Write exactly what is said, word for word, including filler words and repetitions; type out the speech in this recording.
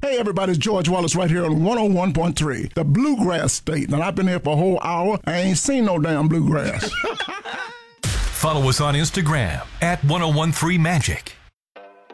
Hey, everybody, it's George Wallace right here on one oh one point three, the Bluegrass State. And I've been here for a whole hour. I ain't seen no damn bluegrass. Follow us on Instagram at ten thirteen Magic.